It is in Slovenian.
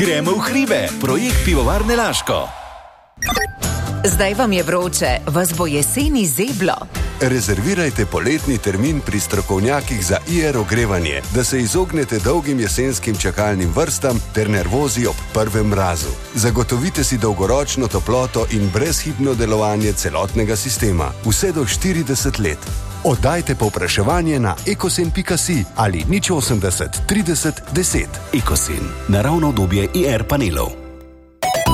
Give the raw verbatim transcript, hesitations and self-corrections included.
Gremo v hribe, projekt Pivovarne Laško. Zdaj vam je vroče, vas bo jeseni zeblo. Rezervirajte poletni termin pri strokovnjakih za I R ogrevanje, da se izognete dolgim jesenskim čakalnim vrstam ter nervozi ob prvem mrazu. Zagotovite si dolgoročno toploto in brezhibno delovanje celotnega sistema, vse do štirideset let. Oddajte povpraševanje na ekosen pika si ali nič osemdeset trideset deset. Ekosen, naravno obdobje I R panelov.